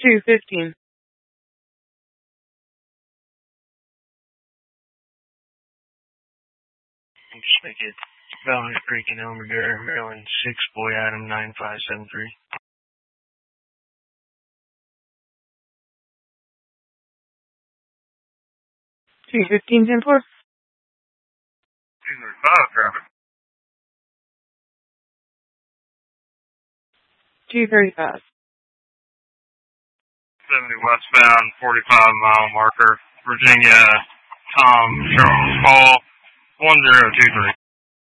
215. Just make it Valiant Creek in Elmer, Maryland, 6 Boy Adam 9573. 215, 10-4. 235 traffic. 235. 70 westbound, 45-mile marker, Virginia, Tom, Charles, Paul, 1023.